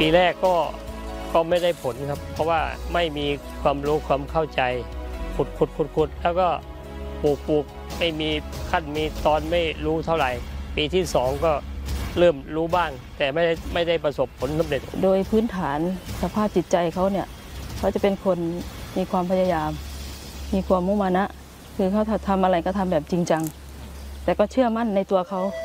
ปีแรกก็ไม่ได้ผลครับเพราะว่าไม่มีความรู้ความเข้าใจขุดแล้วก็ปลูกไม่มีขั้นมีตอนไม่รู้เท่าไหร่ปีที่2ก็เริ่มรู้บ้างแต่ไม่ได้ประสบผลสำเร็จโดยพื้นฐานสภาพจิตใจเขาเนี่ยเขาจะเป็นคนมีความพยายามมีความมุ่งมานะคือเขาทำอะไรก็ทำแบบจริงจังแต่ก็เชื่อมั่นในตัวเขา